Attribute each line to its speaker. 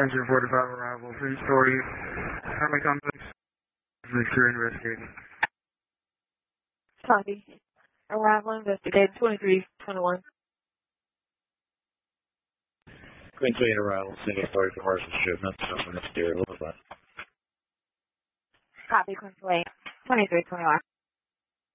Speaker 1: Passenger 45 arrival, 3-story apartment complex. Make sure investigating.
Speaker 2: Copy. Arrival investigated 2321.
Speaker 3: Queen Suite arrival, single story commercial shipment, from exterior Louisville.
Speaker 2: Copy, Queen Suite 2321.